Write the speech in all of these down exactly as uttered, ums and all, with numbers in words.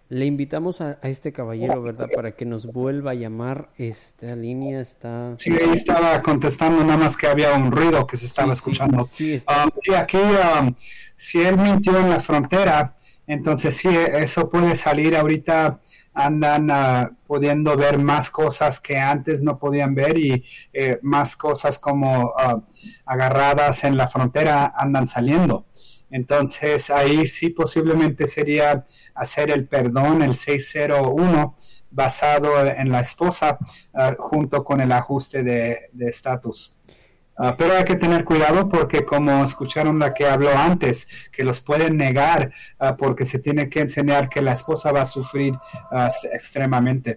Le invitamos a, a este caballero, ¿verdad? Para que nos vuelva a llamar. Esta línea está... Sí, ahí estaba contestando, nada más que había un ruido que se estaba Sí, sí, escuchando. sí, está. Um, sí, aquí, um, si él mintió en la frontera, entonces sí, eso puede salir ahorita. Andan uh, pudiendo ver más cosas que antes no podían ver y eh, más cosas como uh, agarradas en la frontera andan saliendo. Entonces ahí sí posiblemente sería hacer el perdón, el seiscientos uno, basado en la esposa, uh, junto con el ajuste de estatus. Uh, pero hay que tener cuidado porque como escucharon la que habló antes, que los pueden negar uh, porque se tiene que enseñar que la esposa va a sufrir uh, extremadamente.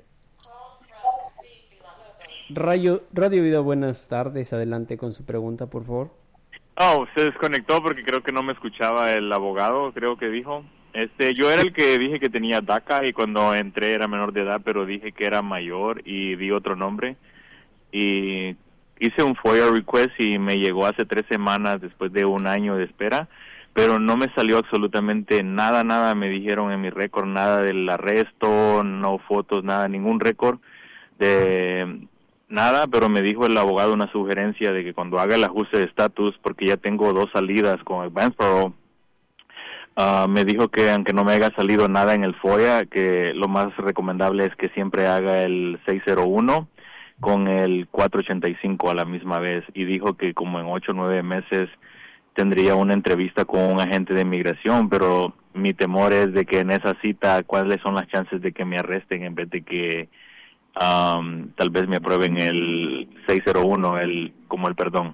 Radio, Radio Vida, buenas tardes. Adelante con su pregunta, por favor. Oh, se desconectó porque creo que no me escuchaba el abogado, creo que dijo. Este, yo era el que dije que tenía DACA y cuando entré era menor de edad, pero dije que era mayor y di otro nombre. Y hice un FOIA request y me llegó hace tres semanas después de un año de espera, pero no me salió absolutamente nada, nada me dijeron en mi récord, nada del arresto, no fotos, nada, ningún récord de nada, pero me dijo el abogado una sugerencia de que cuando haga el ajuste de estatus, porque ya tengo dos salidas con el Advance Uh, me dijo que aunque no me haya salido nada en el FOIA, que lo más recomendable es que siempre haga el seiscientos uno con el cuatrocientos ochenta y cinco a la misma vez, y dijo que como en ocho o nueve meses tendría una entrevista con un agente de inmigración, pero mi temor es de que en esa cita, ¿cuáles son las chances de que me arresten en vez de que um, tal vez me aprueben el seiscientos uno el, como el perdón?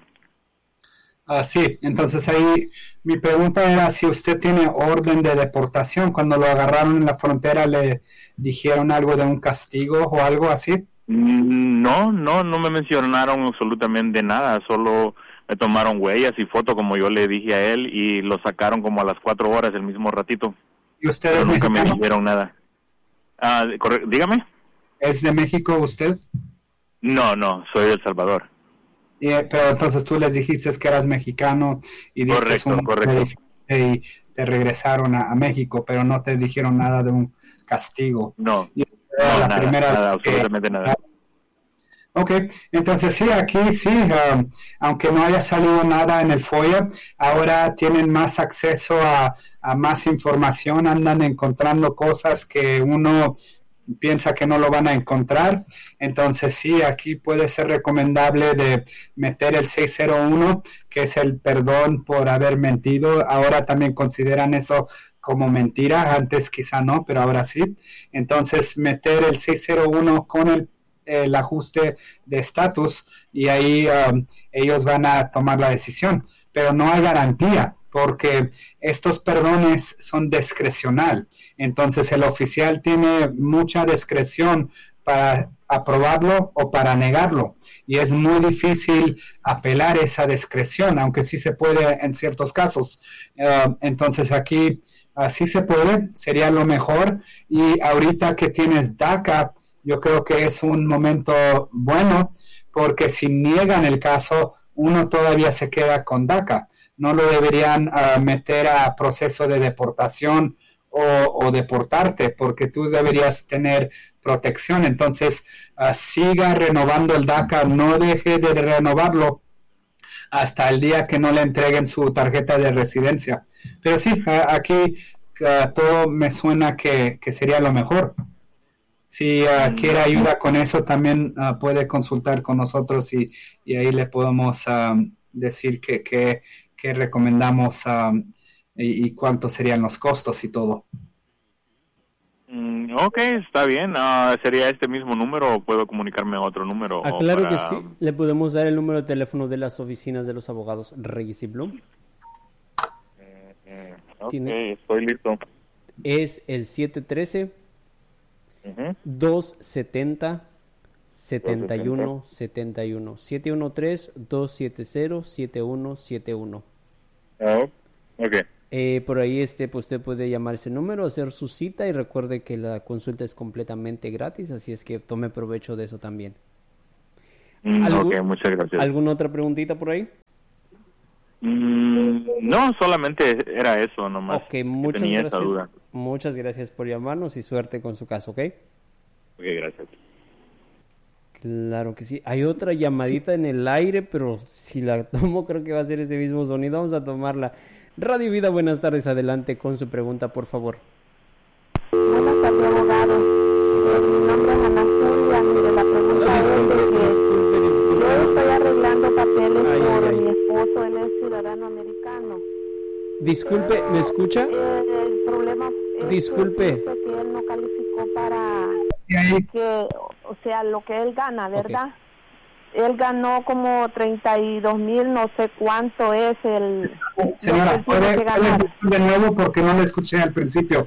Ah, sí, entonces ahí mi pregunta era si usted tiene orden de deportación. Cuando lo agarraron en la frontera, ¿le dijeron algo de un castigo o algo así? No, no, no me mencionaron absolutamente nada, solo me tomaron huellas y fotos como yo le dije a él y lo sacaron como a las cuatro horas el mismo ratito. ¿Y usted Pero es nunca mexicano? me dijeron nada. Ah, corre- dígame. ¿Es de México usted? No, no, soy de El Salvador. Y, pero entonces tú les dijiste que eras mexicano y diste Correcto, un correcto. y te regresaron a, a México, pero no te dijeron nada de un castigo. No, Y esta era no, la nada, primera nada, vez que- absolutamente nada. Ok, entonces sí, aquí sí, um, aunque no haya salido nada en el FOIA, ahora tienen más acceso a, a más información, andan encontrando cosas que uno piensa que no lo van a encontrar. Entonces sí, aquí puede ser recomendable de meter el seiscientos uno, que es el perdón por haber mentido. Ahora también consideran eso como mentira, antes quizá no, pero ahora sí. Entonces meter el seiscientos uno con el el ajuste de estatus y ahí um, ellos van a tomar la decisión, pero no hay garantía porque estos perdones son discrecional, entonces el oficial tiene mucha discreción para aprobarlo o para negarlo y es muy difícil apelar esa discreción, aunque sí se puede en ciertos casos. Uh, entonces aquí así uh, se puede, sería lo mejor. Y ahorita que tienes DACA, yo creo que es un momento bueno, porque si niegan el caso, uno todavía se queda con DACA. No lo deberían uh, meter a proceso de deportación o, o deportarte, porque tú deberías tener protección. Entonces, uh, siga renovando el DACA, no deje de renovarlo hasta el día que no le entreguen su tarjeta de residencia. Pero sí, uh, aquí uh, todo me suena que, que sería lo mejor. Si uh, quiere ayuda con eso, también uh, puede consultar con nosotros y, y ahí le podemos um, decir que, que, que recomendamos um, y, y cuántos serían los costos y todo. Mm, ok, está bien. Uh, ¿Sería este mismo número o puedo comunicarme a otro número? Ah, claro para... que sí. Le podemos dar el número de teléfono de las oficinas de los abogados Reyes y Blum. Eh, eh, ok, Tiene... estoy listo. Es el siete uno tres, Uh-huh. dos siete cero, siete uno siete uno. siete uno tres, dos siete cero, siete uno siete uno. Oh, ok. Eh, por ahí este, pues usted puede llamar ese número, hacer su cita y recuerde que la consulta es completamente gratis, así es que tome provecho de eso también. Mm, ¿Algún, ok, muchas gracias. ¿Alguna otra preguntita por ahí? Mm, no, solamente era eso nomás. Ok, muchas tenía gracias. esa duda. Muchas gracias por llamarnos y suerte con su caso, ¿ok? Ok, gracias. Claro que sí. Hay otra llamadita en el aire, pero si la tomo creo que va a ser ese mismo sonido. Vamos a tomarla. Radio Vida, buenas tardes. Adelante con su pregunta, por favor. Buenas tardes, abogado. Sí. Mi nombre es Ana Julia. Mire, la pregunta No, es disculpe, de que disculpe, disculpe. yo estoy arreglando papeles Ay, por ay, ay. mi esposo, él es ciudadano americano. Disculpe, ¿me escucha? Eh, el problema es Disculpe. que dice que él no calificó para Y ahí, que, o sea, lo que él gana, ¿verdad? Él ganó como treinta y dos mil, no sé cuánto es el... señora, lo que él tiene ¿puede, que puede ganar. empezar de nuevo porque no le escuché al principio?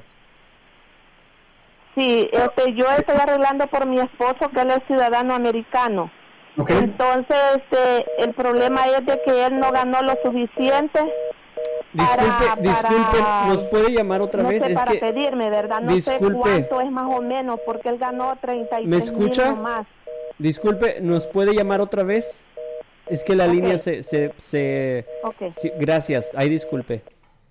Sí, este, yo estoy arreglando por mi esposo, que él es ciudadano americano. ¿Ok? Entonces, este, el problema es de que él no ganó lo suficiente. Disculpe, para- disculpe, para- ¿nos puede llamar otra no vez? sé, Es para que pedirme, ¿verdad? No sé disculpe. cuánto es más o menos, porque él ganó treinta y ¿Me tres mil escucha? nomás. Disculpe, ¿nos puede llamar otra vez? Es que la Ok. línea se... se, se... Ok. sí, gracias, ay, disculpe.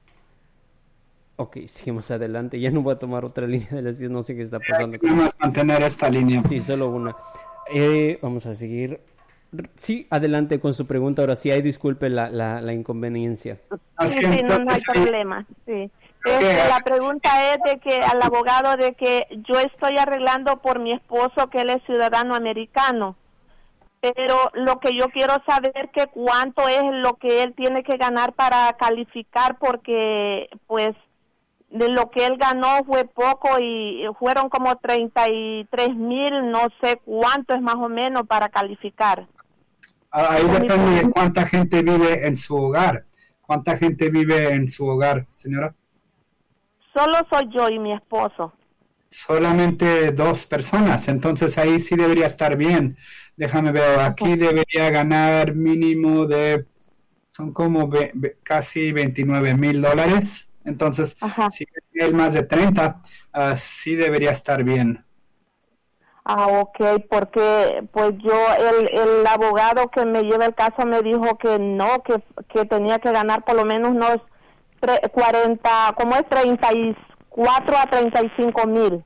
Ok, seguimos adelante. Ya no voy a tomar otra línea de las no sé qué está pasando. Nada más mantener esta línea. Sí, solo una. Eh, vamos a seguir. Sí, adelante con su pregunta. Ahora sí, ay, disculpe la, la, la inconveniencia. Así Sí, sí, no, no hay entonces, ahí- problema. Sí. Este, la pregunta es de que al abogado de que yo estoy arreglando por mi esposo, que él es ciudadano americano, pero lo que yo quiero saber que cuánto es lo que él tiene que ganar para calificar, porque pues de lo que él ganó fue poco y fueron como treinta y tres mil, no sé cuánto es más o menos para calificar. ahí depende de cuánta gente vive en su hogar. ¿Cuánta gente vive en su hogar, señora? Solo soy yo y mi esposo. Solamente dos personas, entonces ahí sí debería estar bien. Déjame ver, aquí debería ganar mínimo de, son como ve- ve- casi veintinueve mil dólares. Entonces, Ajá. si él más de treinta, ah, sí debería estar bien. Ah, ok, porque pues yo, el, el abogado que me lleva el caso me dijo que no, que, que tenía que ganar por lo menos unos tre- cuarenta, como es treinta y cuatro a treinta y cinco mil.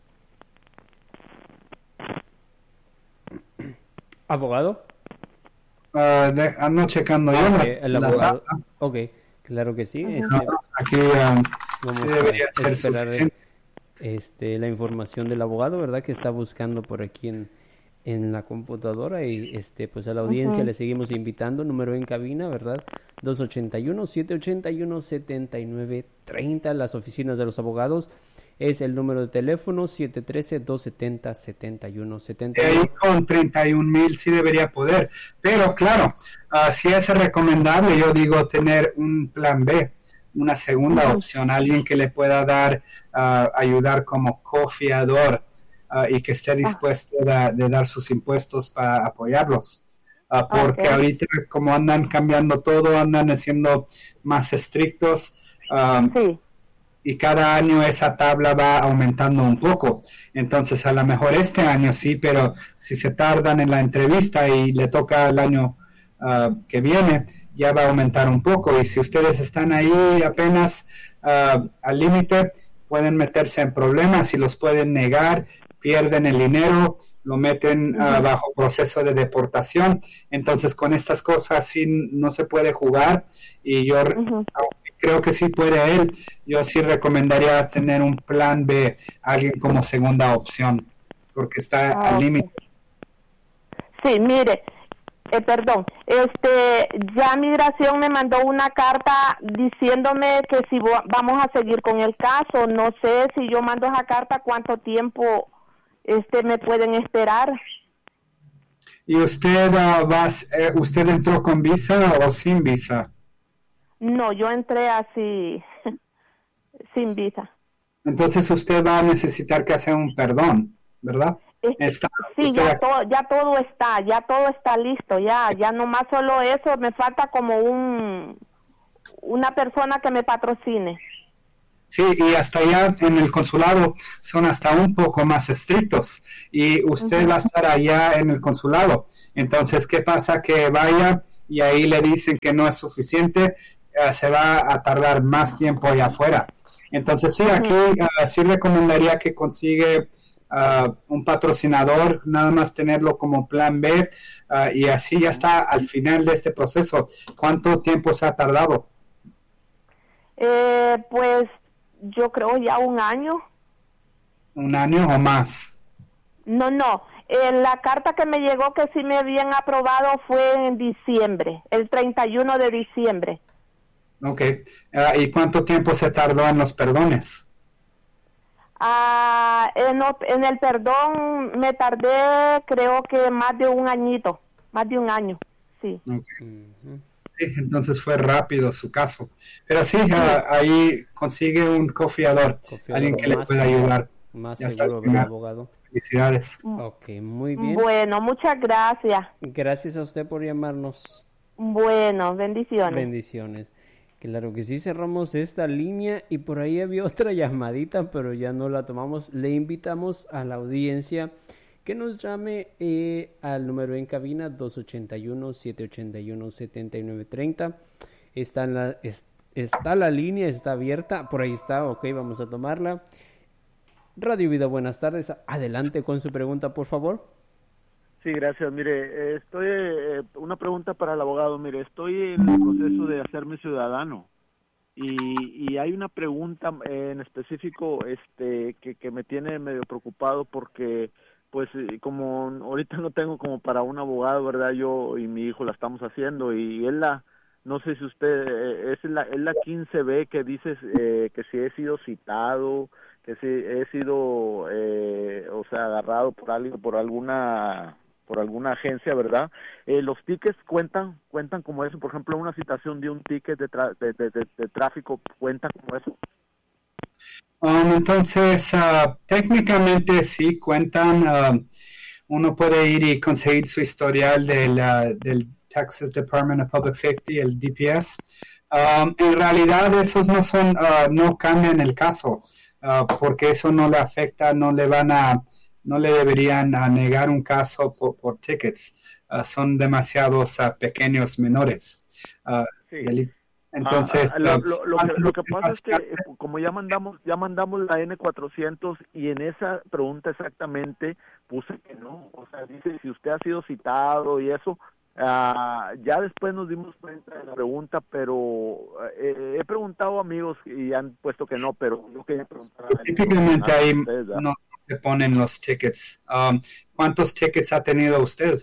¿Abogado? Ah, de- ando checando yo. Ah, ok, la- el la abogado. data. Ok, claro que sí. Este, No, aquí ah, vamos sí debería a ser esperar suficiente. este, la información del abogado, ¿verdad? Que está buscando por aquí en, en la computadora y este pues a la audiencia Ujú. le seguimos invitando, número en cabina, ¿verdad? dos ochenta y uno, siete ochenta y uno, setenta y nueve treinta, las oficinas de los abogados es el número de teléfono siete uno tres, dos siete cero, siete uno siete De ahí uno. con treinta y un mil sí debería poder. Pero claro, ah, sí es recomendable, yo digo, tener un plan B, una segunda Ujú. opción, alguien que le pueda dar, ah, ayudar como cofiador ah, y que esté dispuesto de, de dar sus impuestos para apoyarlos. Ah, porque Ok. ahorita como andan cambiando todo, andan siendo más estrictos. ah, Sí. y cada año esa tabla va aumentando un poco. Entonces, a lo mejor este año sí, pero si se tardan en la entrevista y le toca el año uh, que viene, ya va a aumentar un poco. Y si ustedes están ahí apenas uh, al límite, pueden meterse en problemas y los pueden negar, pierden el dinero, lo meten uh, bajo proceso de deportación. Entonces, con estas cosas sí no se puede jugar y yo Ujú. creo que sí puede él. Yo sí recomendaría tener un plan B, alguien como segunda opción, porque está Ah, al ok. límite. Sí, mire, eh, perdón, este, ya Migración me mandó una carta diciéndome que si vo- vamos a seguir con el caso. No sé si yo mando esa carta, cuánto tiempo este me pueden esperar. ¿Y usted ah, va, eh, usted entró con visa o sin visa? No, yo entré así, sin visa. Entonces usted va a necesitar que hacer un perdón, ¿verdad? Es que- Está sí, usted ya aquí. todo, ya todo está, ya todo está listo, ya, ya nomás solo eso, me falta como un, una persona que me patrocine. Sí, y hasta allá en el consulado son hasta un poco más estrictos y usted Ujú. va a estar allá en el consulado. Entonces, ¿qué pasa? Que vaya y ahí le dicen que no es suficiente, eh, se va a tardar más tiempo allá afuera. Entonces sí, aquí uh, sí recomendaría que consigue uh, un patrocinador, nada más tenerlo como plan B, uh, y así ya está al final de este proceso. ¿Cuánto tiempo se ha tardado? Eh, pues yo creo ya un año. ¿Un año o más? No, no. Eh, la carta que me llegó que sí me habían aprobado fue en diciembre, el treinta y uno de diciembre. Ok. Uh, ¿Y cuánto tiempo se tardó en los perdones? Ah, en, en el perdón me tardé creo que más de un añito, más de un año, sí. Okay. Uh-huh. Sí, entonces fue rápido su caso. Pero sí, sí. Uh, ahí consigue un cofiador, cofiador alguien que le pueda ayudar. Más ya seguro, ¿verdad, abogado? Felicidades. Ok, muy bien. Bueno, muchas gracias. Gracias a usted por llamarnos. Bueno, bendiciones. Bendiciones. Claro que sí, cerramos esta línea y por ahí había otra llamadita, pero ya no la tomamos. Le invitamos a la audiencia que nos llame eh, al número en cabina dos ochenta y uno, siete ochenta y uno, setenta y nueve treinta. Está, en la, es, está la línea, está abierta. Por ahí está, ok, vamos a tomarla. Radio Vida, buenas tardes. Adelante con su pregunta, por favor. Sí, gracias. Mire, estoy eh, una pregunta para el abogado. Mire, estoy en el proceso de hacerme ciudadano y, y hay una pregunta en específico este que, que me tiene medio preocupado porque, pues, como ahorita no tengo como para un abogado, ¿verdad? Yo y mi hijo la estamos haciendo y él la, no sé si usted, es la, es la quince B que dice eh, que si he sido citado, que si he sido, eh, o sea, agarrado por alguien, por alguna, por alguna agencia, ¿verdad? Eh, los tickets cuentan, cuentan como eso. Por ejemplo, una citación de un ticket de, tra- de, de, de, de tráfico cuenta como eso. Um, entonces, uh, técnicamente sí cuentan. Uh, uno puede ir y conseguir su historial del, uh, del Texas Department of Public Safety, el D P S. Um, en realidad, esos no son, uh, no cambian el caso. Uh, porque eso no le afecta, no le van a, no le deberían a negar un caso por, por tickets. Uh, son demasiados uh, pequeños menores. Uh, sí. del, entonces, ah, lo, lo, lo, que, lo que pasa es que como ya mandamos, ya mandamos la N cuatrocientos y en esa pregunta exactamente puse que no, o sea, dice si usted ha sido citado y eso. Uh, ya después nos dimos cuenta de la pregunta, pero uh, eh, he preguntado a amigos y han puesto que no, pero yo quería preguntar a típicamente ahí no se ponen los tickets. Um, ¿Cuántos tickets ha tenido usted?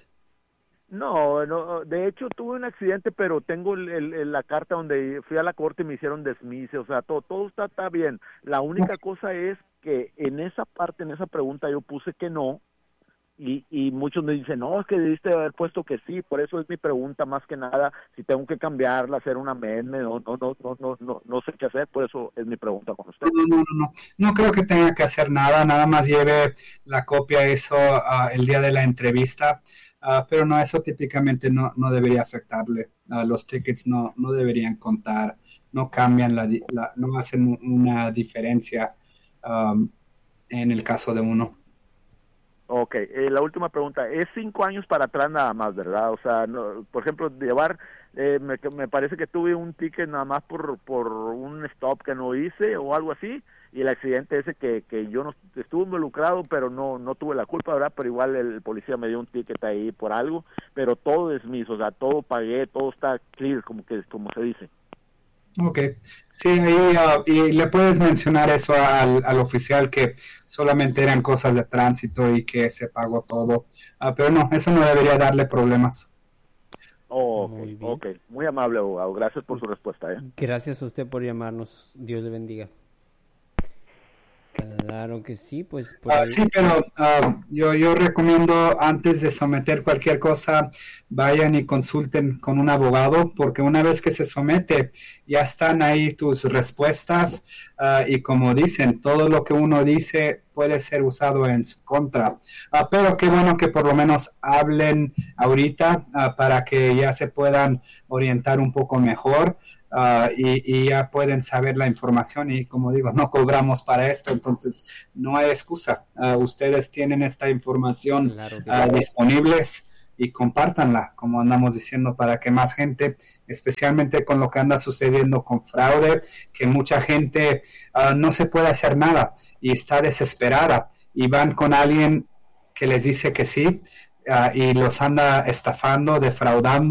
No, no, de hecho tuve un accidente, pero tengo el, el, la carta donde fui a la corte y me hicieron desmice, o sea, todo, todo está, está bien. La única cosa es que en esa parte, en esa pregunta yo puse que no. Y, y muchos me dicen, no, es que debiste haber puesto que sí, por eso es mi pregunta más que nada, si tengo que cambiarla, hacer una amendment, no, no, no, no, no, no, no sé qué hacer, por eso es mi pregunta con usted. No, no, no, no, no creo que tenga que hacer nada, nada más lleve la copia eso uh, el día de la entrevista, uh, pero no, eso típicamente no, no debería afectarle, uh, los tickets no, no deberían contar, no cambian, la, la no hacen una diferencia um, en el caso de uno. Ok, eh, la última pregunta, es cinco años para atrás nada más, ¿verdad? O sea, no, por ejemplo, llevar, eh, me, me parece que tuve un ticket nada más por, por un stop que no hice o algo así, y el accidente ese que, que yo no estuve involucrado, pero no no tuve la culpa, ¿verdad? Pero igual el policía me dio un ticket ahí por algo, pero todo es mío, o sea, todo pagué, todo está clear, como que como se dice. Ok, sí, ahí uh, y le puedes mencionar eso al, al oficial que solamente eran cosas de tránsito y que se pagó todo, uh, pero no, eso no debería darle problemas. Oh, muy bien. Ok, muy amable abogado, gracias por su respuesta. ¿eh? Gracias a usted por llamarnos, Dios le bendiga. Claro que sí, pues... Por uh, ahí... Sí, pero uh, yo, yo recomiendo antes de someter cualquier cosa, vayan y consulten con un abogado, porque una vez que se somete, ya están ahí tus respuestas uh, y como dicen, todo lo que uno dice puede ser usado en su contra. Uh, pero qué bueno que por lo menos hablen ahorita uh, para que ya se puedan orientar un poco mejor. Uh, y, y ya pueden saber la información y como digo, no cobramos para esto, entonces no hay excusa. Uh, ustedes tienen esta información claro que uh, disponibles y compártanla, como andamos diciendo, para que más gente, especialmente con lo que anda sucediendo con fraude, que mucha gente uh, no se puede hacer nada y está desesperada y van con alguien que les dice que sí uh, y los anda estafando, defraudando.